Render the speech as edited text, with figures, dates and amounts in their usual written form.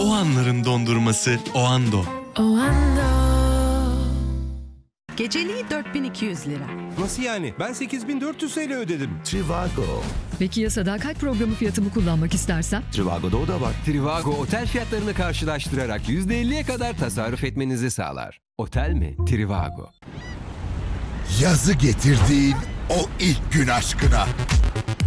O anların dondurması Oando. Geceliği 4200 lira. Nasıl yani? Ben 8400 TL ödedim. Trivago. Peki ya sadakat programı fiyatımı kullanmak istersem? Trivago'da o da var. Trivago otel fiyatlarını karşılaştırarak %50'ye kadar tasarruf etmenizi sağlar. Otel mi? Trivago. Yazı getirdiğin o ilk gün aşkına.